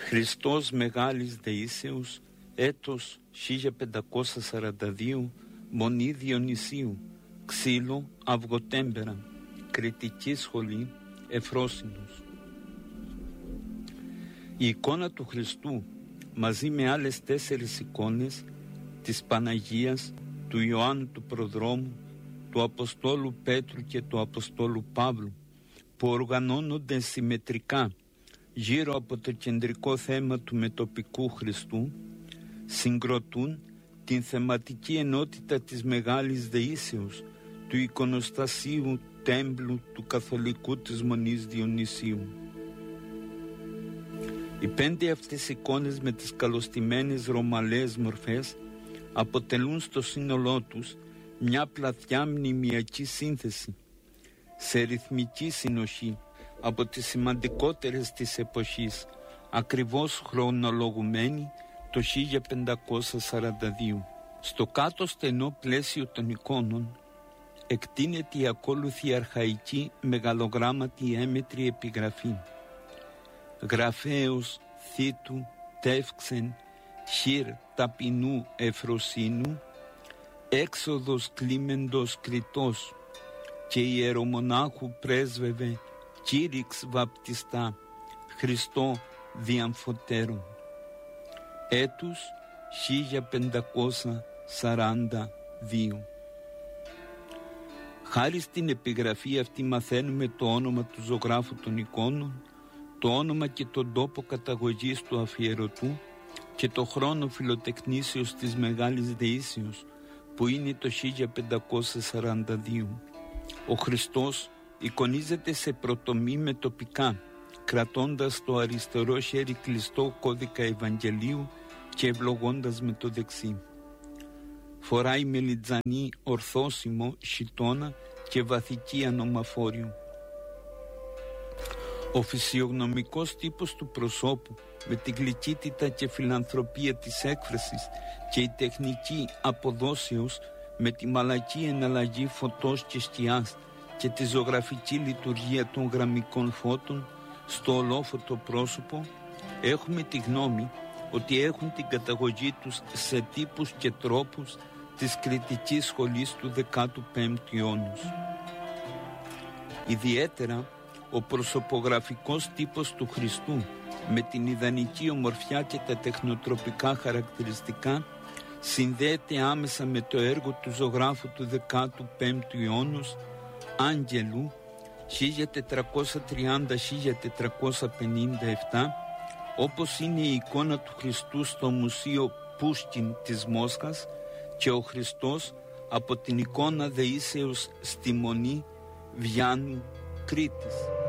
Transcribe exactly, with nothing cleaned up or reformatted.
Χριστός Μεγάλης Δεήσεως, έτος χίλια πεντακόσια σαράντα δύο, Μονή Διονυσίου, Ξύλο, Αυγοτέμπερα, Κρητική Σχολή, Εφρόσινος. Η εικόνα του Χριστού μαζί με άλλες τέσσερις εικόνες της Παναγίας, του Ιωάννου του Προδρόμου, του Αποστόλου Πέτρου και του Αποστόλου Παύλου, που οργανώνονται συμμετρικά γύρω από το κεντρικό θέμα του μετοπικού Χριστού, συγκροτούν την θεματική ενότητα της Μεγάλης Δεήσεως, του εικονοστασίου τέμπλου του καθολικού της Μονής Διονυσίου. Οι πέντε αυτές εικόνες με τις καλωστημένες ρωμαλαίες μορφές αποτελούν στο σύνολό τους μια πλατιά μνημιακή σύνθεση, σε ρυθμική συνοχή από τις σημαντικότερες της εποχής, ακριβώς χρονολογουμένη το χίλια πεντακόσια σαράντα δύο. Στο κάτω στενό πλαίσιο των εικόνων εκτείνεται η ακόλουθη αρχαϊκή μεγαλογράμματη έμετρη επιγραφή. Γραφέως θήτου τεύξεν χειρ ταπεινού Εφροσύνου, έξοδος κλίμεντος κριτός, και ιερομονάχου πρέσβευε κήρυξ βαπτιστά Χριστό διαμφωτέρων. Έτους χίλια πεντακόσια σαράντα δύο. Χάρη στην επιγραφή αυτή μαθαίνουμε το όνομα του ζωγράφου των εικόνων, το όνομα και τον τόπο καταγωγής του αφιερωτού και το χρόνο φιλοτεχνήσεως της Μεγάλης Δεήσεως, που είναι το χίλια πεντακόσια σαράντα δύο. Ο Χριστός εικονίζεται σε πρωτομή με τοπικά, κρατώντας το αριστερό χέρι κλειστό κώδικα Ευαγγελίου και ευλογώντας με το δεξί. Φοράει μελιτζανή ορθόσημο, χιτώνα και βαθική ανομαφόριο. Ο φυσιογνωμικός τύπος του προσώπου, με τη γλυκύτητα και φιλανθρωπία της έκφρασης και η τεχνική αποδόσεως, με τη μαλακή εναλλαγή φωτός και σκιάς και τη ζωγραφική λειτουργία των γραμμικών φώτων στο ολόφωτο πρόσωπο, έχουμε τη γνώμη ότι έχουν την καταγωγή τους σε τύπους και τρόπους της κριτικής σχολής του δεκάτου πέμπτου αιώνα. Ιδιαίτερα ο προσωπογραφικός τύπος του Χριστού, με την ιδανική ομορφιά και τα τεχνοτροπικά χαρακτηριστικά, συνδέεται άμεσα με το έργο του ζωγράφου του δεκάτου πέμπτου αιώνα, Άγγελου, χίλια τετρακόσια τριάντα με χίλια τετρακόσια πενήντα επτά, όπως είναι η εικόνα του Χριστού στο Μουσείο Πούσκιν της Μόσχας και ο Χριστός από την εικόνα Δεήσεως στη Μονή Βιάννου Κρήτης.